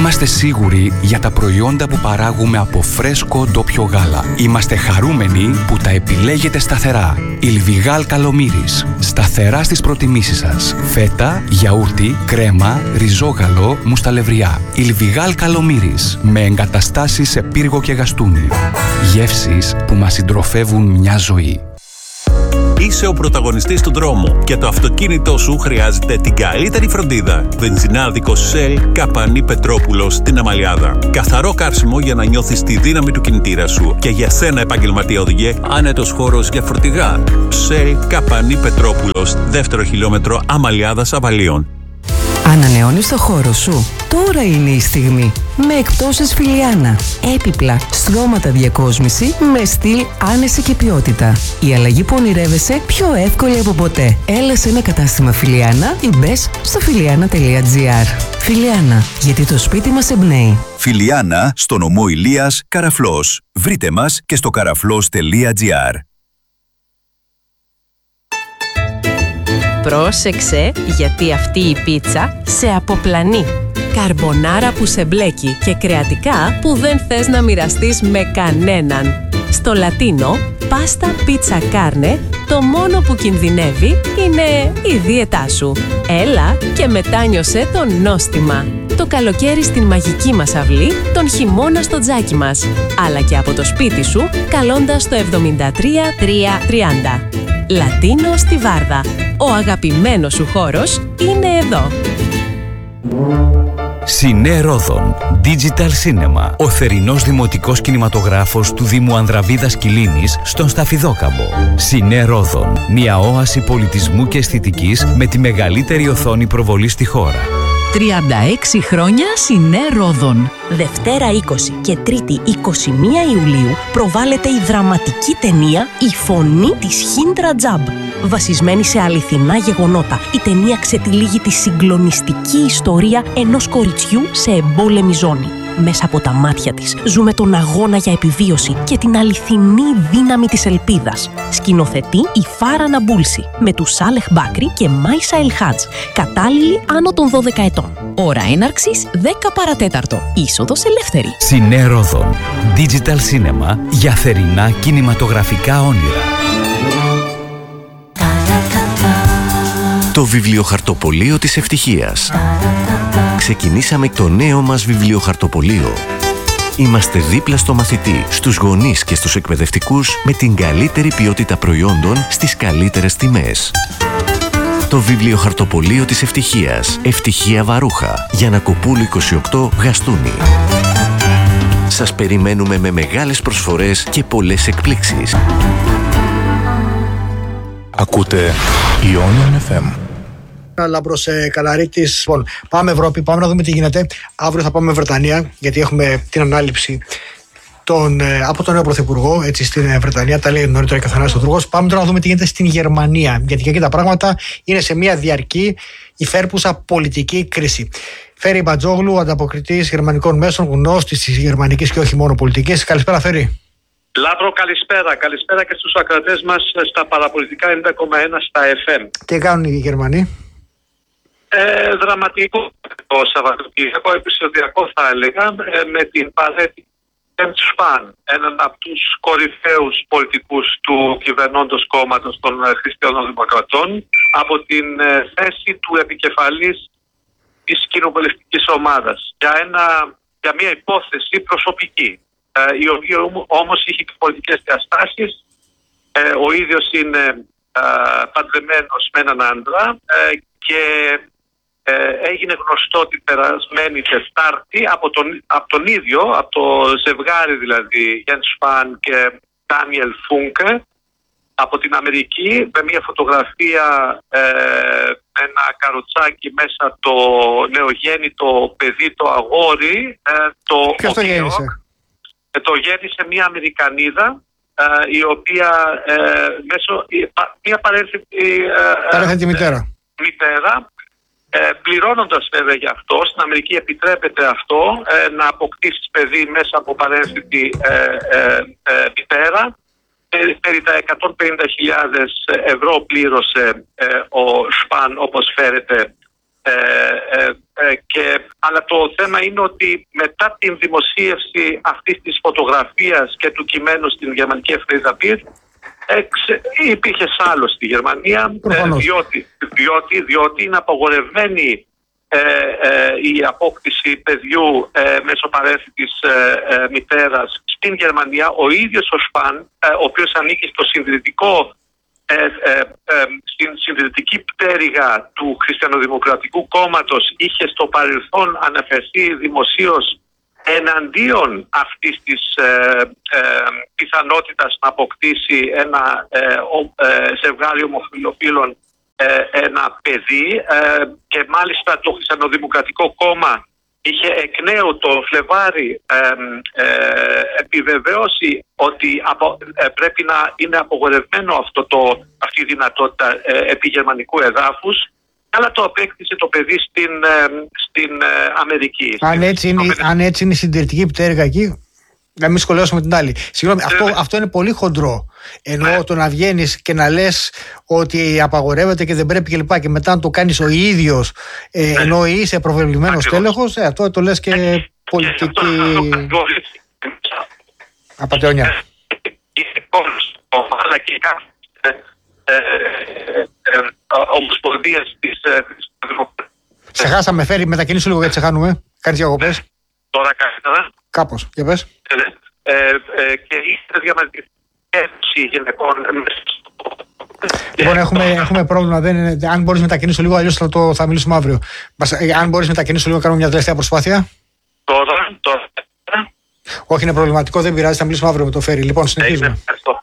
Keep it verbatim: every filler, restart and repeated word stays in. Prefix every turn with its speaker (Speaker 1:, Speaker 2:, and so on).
Speaker 1: Είμαστε σίγουροι για τα προϊόντα που παράγουμε από φρέσκο ντόπιο γάλα. Είμαστε χαρούμενοι που τα επιλέγετε σταθερά. Ιλβιγάλ Καλομύρης. Σταθερά στις προτιμήσεις σας. Φέτα, γιαούρτι, κρέμα, ριζόγαλο, μουσταλευριά. Ιλβιγάλ Καλομύρης. Με εγκαταστάσεις σε πύργο και γαστούνι. Γεύσεις που μας συντροφεύουν μια ζωή.
Speaker 2: Είσαι ο πρωταγωνιστής του δρόμου και το αυτοκίνητό σου χρειάζεται την καλύτερη φροντίδα. Βενζινάδικος Shell Καπανή Πετρόπουλος στην Αμαλιάδα. Καθαρό καύσιμο για να νιώθεις τη δύναμη του κινητήρα σου. Και για σένα, επαγγελματία οδηγέ, άνετος χώρος για φορτηγά. Shell Καπανή Πετρόπουλος, δεύτερο χιλιόμετρο Αμαλιάδας Αβαλίων.
Speaker 3: Ανανεώνεις το χώρο σου? Τώρα είναι η στιγμή. Με εκπτώσεις Φιλιάνα. Έπιπλα, στρώματα διακόσμηση με στυλ, άνεση και ποιότητα. Η αλλαγή που ονειρεύεσαι πιο εύκολη από ποτέ. Έλα σε ένα κατάστημα Φιλιάνα ή μπες στο φιλιάνα τελεία τζι άρ. Φιλιάνα, γιατί το σπίτι μας εμπνέει.
Speaker 4: Φιλιάνα, στο νομό Ηλίας, Καραφλός. Βρείτε μας και στο καραφλός τελεία τζι άρ.
Speaker 5: Πρόσεξε, γιατί αυτή η πίτσα σε αποπλανεί. Καρμπονάρα που σε μπλέκει και κρεατικά που δεν θες να μοιραστείς με κανέναν. Στο Λατίνο, πάστα πίτσα κάρνε, το μόνο που κινδυνεύει είναι η δίαιτά σου. Έλα και μετάνιωσε το νόστιμα. Το καλοκαίρι στην μαγική μας αυλή, τον χειμώνα στο τζάκι μας. Αλλά και από το σπίτι σου, καλώντας το εβδομήντα τρία τριακόσια τριάντα. Λατίνο στη Βάρδα. Ο αγαπημένος σου χώρος είναι εδώ.
Speaker 1: Σινέ Ρόδον Digital Cinema. Ο θερινός δημοτικός κινηματογράφος του Δήμου Ανδραβίδας Κιλίνης στον Σταφιδόκαμπο. Σινέ Ρόδον. Μια όαση πολιτισμού και αισθητικής με τη μεγαλύτερη οθόνη προβολή στη χώρα.
Speaker 6: τριάντα έξι χρόνια Σινέ Ρόδον.
Speaker 7: Δευτέρα είκοσι και Τρίτη είκοσι μία Ιουλίου προβάλλεται η δραματική ταινία «Η φωνή της Χίντρα Τζαμπ». Βασισμένη σε αληθινά γεγονότα, η ταινία ξετυλίγει τη συγκλονιστική ιστορία ενός κοριτσιού σε εμπόλεμη ζώνη. Μέσα από τα μάτια της ζούμε τον αγώνα για επιβίωση και την αληθινή δύναμη της ελπίδας. Σκηνοθετεί η Φάρα Ναμπούλση με τους Σάλεχ Μπάκρη και Μάισα Ελχάτζ, κατάλληλοι άνω των δώδεκα ετών.
Speaker 6: Ώρα έναρξης δέκα παρατέταρτο. Είσοδος ελεύθερη.
Speaker 1: Σινέ Ρόδον Digital Cinema για θερινά κινηματογραφικά όνειρα.
Speaker 8: Το βιβλιοχαρτοπωλείο της ευτυχίας. Ξεκινήσαμε το νέο μας βιβλιοχαρτοπωλείο. Είμαστε δίπλα στο μαθητή, στους γονείς και στους εκπαιδευτικούς με την καλύτερη ποιότητα προϊόντων στις καλύτερες τιμές. Το βιβλιοχαρτοπωλείο της ευτυχίας. Ευτυχία Βαρούχα. Γιαννακοπούλου είκοσι οκτώ, Γαστούνι. Σας περιμένουμε με μεγάλες προσφορές και πολλές εκπλήξεις.
Speaker 9: Ακούτε Ionian εφ εμ.
Speaker 10: Λάμπρος ε, Καλαρίτης. Λοιπόν, πάμε Ευρώπη, πάμε να δούμε τι γίνεται. Αύριο θα πάμε Βρετανία, γιατί έχουμε την ανάληψη τον, ε, από τον νέο Πρωθυπουργό έτσι, στην ε, Βρετανία. Τα λέει νωρίτερα και ο Θανάσης Οδρούγος. Πάμε τώρα να δούμε τι γίνεται στην Γερμανία, γιατί και εκεί τα πράγματα είναι σε μια διαρκή υφέρπουσα πολιτική κρίση. Φέρι Μπατζόγλου, ανταποκριτής γερμανικών μέσων, γνώστης της γερμανικής και όχι μόνο πολιτικής. Καλησπέρα, Φέρι.
Speaker 11: Λάμπρο, καλησπέρα. Καλησπέρα και στους ακροατές μας στα παραπολιτικά ενενήντα κόμμα ένα στα εφ εμ.
Speaker 10: Τι κάνουν οι Γερμανοί?
Speaker 11: Ε, δραματικό το Σαββατοκύριακο, επεισοδιακό θα έλεγα, ε, με την παρέτηση Jens Spahn, έναν από τους κορυφαίους πολιτικούς του κυβερνώντος κόμματος των Χριστιανών Δημοκρατών, από την ε, θέση του επικεφαλής της κοινοβουλευτικής ομάδας για, ένα, για μια υπόθεση προσωπική, ε, η οποία όμως είχε και πολιτικές διαστάσεις. Ε, ο ίδιος είναι ε, παντρεμένος με έναν άντρα ε, και ε, έγινε γνωστό την περασμένη Τετάρτη από τον, από τον ίδιο, από το ζευγάρι δηλαδή Jens Spahn και Daniel Funke, από την Αμερική, με μια φωτογραφία ε, με ένα καροτσάκι μέσα το νεογέννητο παιδί, το αγόρι. Ε, το
Speaker 10: Ποιος το γέννησε?
Speaker 11: Ε, το γέννησε μια Αμερικανίδα, ε, η οποία ε, μέσω, μια παρένθετη ε,
Speaker 10: μητέρα.
Speaker 11: μητέρα Ε, πληρώνοντας βέβαια γι' αυτό, στην Αμερική επιτρέπεται αυτό, ε, να αποκτήσεις παιδί μέσα από παρένθετη ε, ε, ε, μητέρα. Ε, περί τα εκατόν πενήντα χιλιάδες ευρώ πλήρωσε ε, ο Σπαν, όπως φέρεται, Ε, ε, ε, και, αλλά το θέμα είναι ότι μετά την δημοσίευση αυτής της φωτογραφίας και του κειμένου στην γερμανική εφημερίδα Bild, υπήρχε σάλος στη Γερμανία, ε, διότι, διότι, διότι είναι απαγορευμένη ε, ε, η απόκτηση παιδιού ε, μέσω παρένθεση της ε, ε, μητέρας στην Γερμανία. Ο ίδιος ο Σπαν, ε, ο οποίος ανήκει στο συντηρητικό Ε, ε, ε, στην συντηρητική πτέρυγα του Χριστιανοδημοκρατικού Κόμματος, είχε στο παρελθόν αναφερθεί δημοσίως εναντίον αυτής της ε, ε, πιθανότητας να αποκτήσει ένα ε, ε, ζευγάρι ομοφυλοφίλων ε, ένα παιδί, ε, και μάλιστα το Χριστιανοδημοκρατικό Κόμμα είχε εκ νέου το Φλεβάρι ε, ε, επιβεβαίωση ότι απο, ε, πρέπει να είναι απογορευμένο αυτό το, αυτή η δυνατότητα ε, επιγερμανικού εδάφους, αλλά το απέκτησε το παιδί στην, ε, στην ε, Αμερική.
Speaker 10: Αν έτσι, είναι, αν έτσι είναι η συντηρητική πτέρυγα εκεί, να μην σχολιάσουμε την άλλη. Συγγνώμη, αυτό, αυτό είναι πολύ χοντρό. Ενώ ναι. το να βγαίνεις και να λες ότι απαγορεύεται και δεν πρέπει κλπ. Και, και μετά να το κάνεις ο ίδιος, ε, ναι. ενώ είσαι προβεβλημένος τέλεχος, ε, αυτό το λες και ναι. πολιτική απατεωνιά.
Speaker 11: Ομοσπονδίας της.
Speaker 10: Σε χάσαμε, φέρει, μετακινήσου λίγο γιατί σε χάνουμε. Κάνεις διακοπές.
Speaker 11: Τώρα καλύτερα.
Speaker 10: Κάπως, για πες.
Speaker 11: Ε, ε, και είστε διαμετρήσει γυναικών.
Speaker 10: Λοιπόν, έχουμε, έχουμε πρόβλημα. Δεν είναι, αν μπορείς μετακινήσου λίγο, αλλιώς θα, το, θα μιλήσουμε αύριο. Μας, αν μπορείς μετακινήσου λίγο, κάνουμε μια τελευταία προσπάθεια.
Speaker 11: Τώρα, τώρα.
Speaker 10: Όχι, είναι προβληματικό, δεν πειράζει, θα μιλήσουμε αύριο με το φέρι. Λοιπόν, συνεχίζουμε.